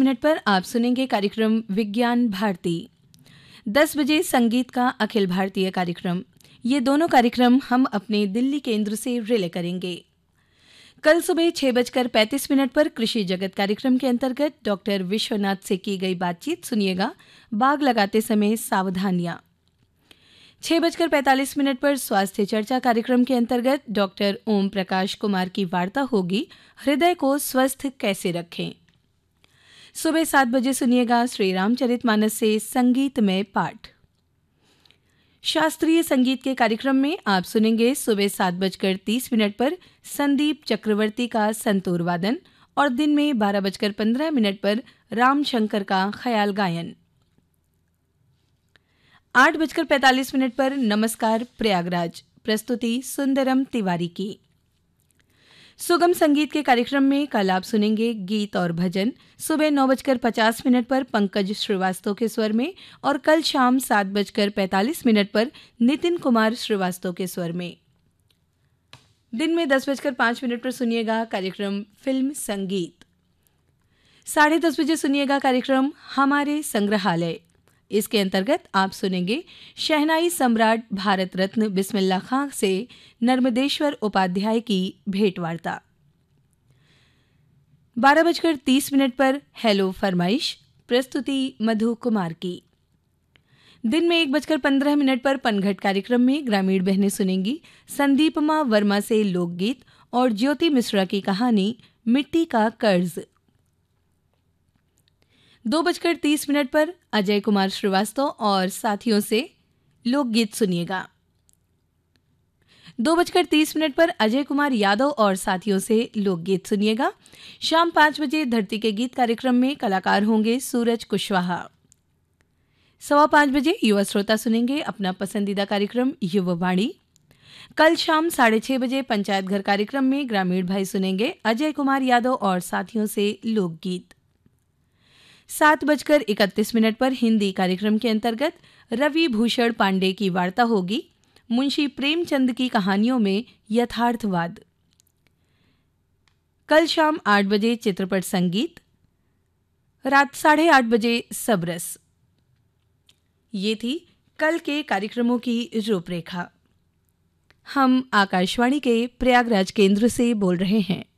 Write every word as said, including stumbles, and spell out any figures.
Minute पर आप सुनेंगे कार्यक्रम विज्ञान भारती। दस बजे संगीत का अखिल भारतीय कार्यक्रम। ये दोनों कार्यक्रम हम अपने दिल्ली केंद्र से रिले करेंगे। कल सुबह छह बजकर पैंतीस मिनट पर कृषि जगत कार्यक्रम के अंतर्गत डॉक्टर विश्वनाथ से की गई बातचीत सुनिएगा। बाग लगाते समय सावधानियां। छह बजकर पैंतालीस मिनट पर स्वास्थ्य चर्चा कार्यक्रम के अंतर्गत डॉक्टर ओम प्रकाश कुमार की वार्ता होगी, हृदय को स्वस्थ कैसे रखें। सुबह सात बजे सुनिएगा श्री रामचरितमानस से संगीतमय पाठ। शास्त्रीय संगीत के कार्यक्रम में आप सुनेंगे सुबह सात बजकर तीस मिनट पर संदीप चक्रवर्ती का संतूर वादन और दिन में बारह बजकर पंद्रह मिनट पर रामशंकर का ख्याल गायन। आठ बजकर पैंतालीस मिनट पर नमस्कार प्रयागराज, प्रस्तुति सुंदरम तिवारी की। सुगम संगीत के कार्यक्रम में कल आप सुनेंगे गीत और भजन सुबह नौ बजकर पचास मिनट पर पंकज श्रीवास्तव के स्वर में और कल शाम सात बजकर पैंतालीस मिनट पर नितिन कुमार श्रीवास्तव के स्वर में। दिन में दस बजकर पाँच मिनट पर सुनिएगा कार्यक्रम फिल्म संगीत। साढ़े दस बजे सुनिएगा कार्यक्रम हमारे संग्रहालय। इसके अंतर्गत आप सुनेंगे शहनाई सम्राट भारत रत्न बिस्मिल्लाह खां से नर्मदेश्वर उपाध्याय की भेंटवार्ता। बारह बजकर तीस मिनट पर हेलो फरमाइश, प्रस्तुति मधु कुमार की। दिन में एक बजकर पंद्रह मिनट पर पनघट कार्यक्रम में ग्रामीण बहनें सुनेंगी संदीपमा वर्मा से लोकगीत और ज्योति मिश्रा की कहानी मिट्टी का कर्ज। दो बजकर तीस मिनट पर अजय कुमार श्रीवास्तव और साथियों से लोकगीत सुनिएगा। दो बजकर तीस मिनट पर अजय कुमार यादव और साथियों से लोकगीत सुनिएगा। शाम पाँच बजे धरती के गीत कार्यक्रम में कलाकार होंगे सूरज कुशवाहा। सवा पाँच बजे युवा श्रोता सुनेंगे अपना पसंदीदा कार्यक्रम युववाणी। कल शाम साढ़े छह बजे पंचायत घर कार्यक्रम में ग्रामीण भाई सुनेंगे अजय कुमार यादव और साथियों से लोकगीत। सात बजकर इकतीस मिनट पर हिंदी कार्यक्रम के अंतर्गत रवि भूषण पांडे की वार्ता होगी मुंशी प्रेमचंद की कहानियों में यथार्थवाद। कल शाम आठ बजे चित्रपट संगीत, रात साढ़े आठ बजे सबरस। ये थी कल के कार्यक्रमों की रूपरेखा। हम आकाशवाणी के प्रयागराज केंद्र से बोल रहे हैं।